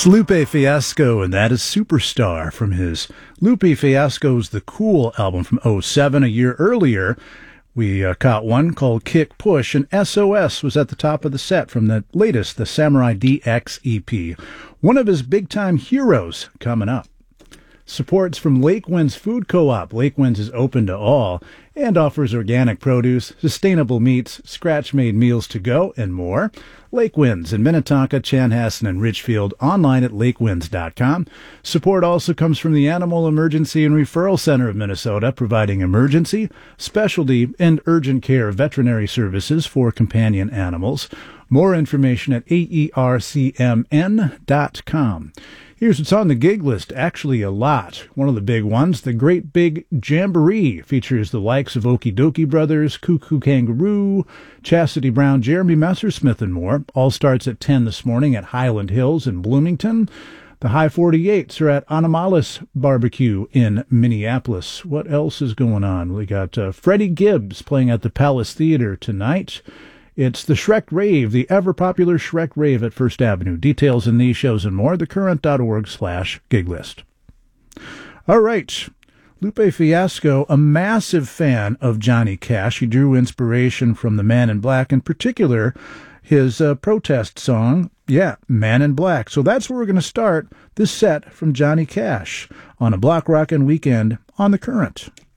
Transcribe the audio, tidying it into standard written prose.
It's Lupe Fiasco, and that is Superstar from his Lupe Fiasco's The Cool album from '07. A year earlier, we caught one called Kick Push, and SOS was at the top of the set from the latest, the Samurai DX EP. One of his big-time heroes coming up. Supports from Lake Winds Food Co-op. Lake Winds is open to all and offers organic produce, sustainable meats, scratch-made meals to go, and more. Lake Winds in Minnetonka, Chanhassen, and Richfield, online at lakewinds.com. Support also comes from the Animal Emergency and Referral Center of Minnesota, providing emergency, specialty, and urgent care veterinary services for companion animals. More information at aercmn.com. Here's what's on the gig list. Actually, a lot. One of the big ones, the Great Big Jamboree, features the likes of Okie Dokie Brothers, Cuckoo Kangaroo, Chastity Brown, Jeremy Messersmith, and more. All starts at 10 this morning at Highland Hills in Bloomington. The High 48s are at Anomalous Barbecue in Minneapolis. What else is going on? We got Freddie Gibbs playing at the Palace Theater tonight. It's the Shrek Rave, the ever-popular Shrek Rave at First Avenue. Details in these shows and more, thecurrent.org/gig list. All right. Lupe Fiasco, a massive fan of Johnny Cash. He drew inspiration from the Man in Black, in particular, his protest song, Man in Black. So that's where we're going to start this set from Johnny Cash on a Block Rockin' Weekend on The Current.